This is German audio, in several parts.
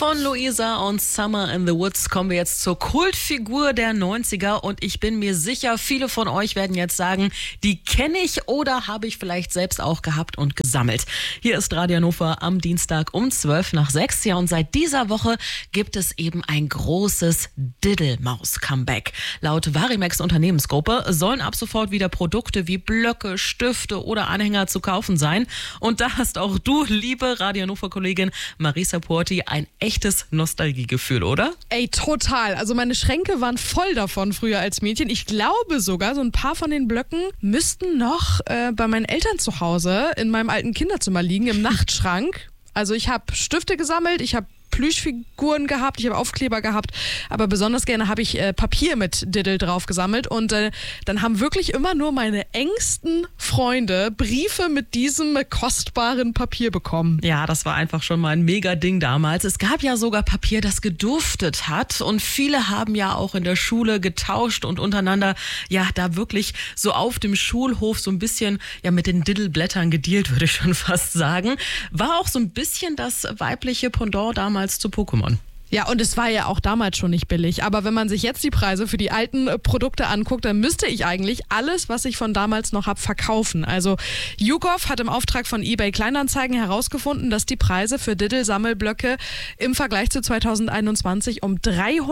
Von Luisa und Summer in the Woods kommen wir jetzt zur Kultfigur der 90er und ich bin mir sicher, viele von euch werden jetzt sagen, die kenne ich oder habe ich vielleicht selbst auch gehabt und gesammelt. Hier ist Radio Hannover am Dienstag um 6:12. Ja, und seit dieser Woche gibt es eben ein großes Diddlemaus-Comeback. Laut Varimex Unternehmensgruppe sollen ab sofort wieder Produkte wie Blöcke, Stifte oder Anhänger zu kaufen sein. Und da hast auch du, liebe Radio Hannover-Kollegin Marisa Porti, ein echtes Nostalgiegefühl, oder? Ey, total. Also meine Schränke waren voll davon früher als Mädchen. Ich glaube sogar, so ein paar von den Blöcken müssten noch bei meinen Eltern zu Hause in meinem alten Kinderzimmer liegen, im Nachtschrank. Also ich habe Stifte gesammelt, ich habe Plüschfiguren gehabt, ich habe Aufkleber gehabt, aber besonders gerne habe ich Papier mit Diddle drauf gesammelt und dann haben wirklich immer nur meine engsten Freunde Briefe mit diesem kostbaren Papier bekommen. Ja, das war einfach schon mal ein Mega-Ding damals. Es gab ja sogar Papier, das geduftet hat und viele haben ja auch in der Schule getauscht und untereinander ja da wirklich so auf dem Schulhof so ein bisschen ja mit den Diddleblättern gedealt, würde ich schon fast sagen. War auch so ein bisschen das weibliche Pendant damals zu Pokémon. Ja, und es war ja auch damals schon nicht billig. Aber wenn man sich jetzt die Preise für die alten Produkte anguckt, dann müsste ich eigentlich alles, was ich von damals noch habe, verkaufen. Also YouGov hat im Auftrag von eBay Kleinanzeigen herausgefunden, dass die Preise für Diddle-Sammelblöcke im Vergleich zu 2021 um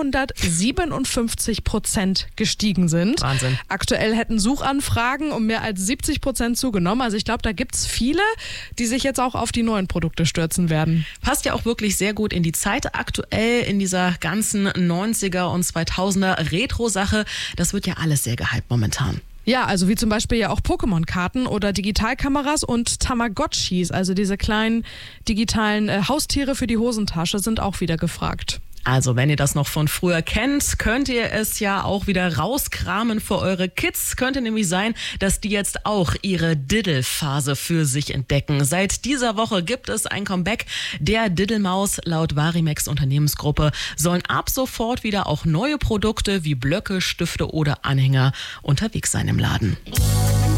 357% gestiegen sind. Wahnsinn. Aktuell hätten Suchanfragen um mehr als 70% zugenommen. Also ich glaube, da gibt es viele, die sich jetzt auch auf die neuen Produkte stürzen werden. Passt ja auch wirklich sehr gut in die Zeit aktuell. In dieser ganzen 90er und 2000er Retro-Sache. Das wird ja alles sehr gehypt momentan. Ja, also wie zum Beispiel ja auch Pokémon-Karten oder Digitalkameras und Tamagotchis, also diese kleinen digitalen Haustiere für die Hosentasche, sind auch wieder gefragt. Also wenn ihr das noch von früher kennt, könnt ihr es ja auch wieder rauskramen für eure Kids. Könnte nämlich sein, dass die jetzt auch ihre Diddle-Phase für sich entdecken. Seit dieser Woche gibt es ein Comeback der Diddlemaus. Laut Varimex Unternehmensgruppe sollen ab sofort wieder auch neue Produkte wie Blöcke, Stifte oder Anhänger unterwegs sein im Laden.